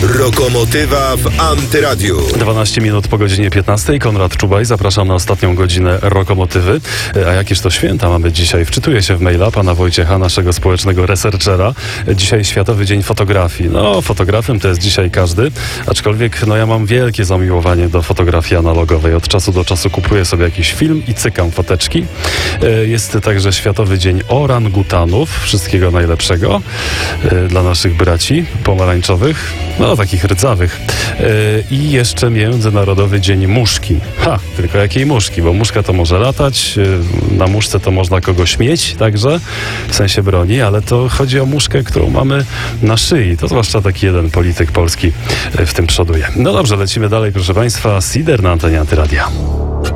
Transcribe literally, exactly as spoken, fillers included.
Rokomotywa w Antyradiu. dwanaście minut po godzinie piętnastej. Konrad Czubaj, zapraszam na ostatnią godzinę Rokomotywy. A jakież to święta mamy dzisiaj? Wczytuję się w maila pana Wojciecha, naszego społecznego researchera. Dzisiaj Światowy Dzień Fotografii. No, fotografem to jest dzisiaj każdy, aczkolwiek no ja mam wielkie zamiłowanie do fotografii analogowej. Od czasu do czasu kupuję sobie jakiś film i cykam foteczki. Jest także Światowy Dzień Orangutanów. Wszystkiego najlepszego dla naszych braci pomarańczowych. No, takich rdzawych. Yy, I jeszcze Międzynarodowy Dzień Muszki. Ha, tylko jakiej muszki? Bo muszka to może latać, yy, na muszce to można kogoś mieć, także w sensie broni, ale to chodzi o muszkę, którą mamy na szyi. To zwłaszcza taki jeden polityk polski yy, w tym przoduje. No dobrze, lecimy dalej, proszę państwa. Sider na antenie Antyradia.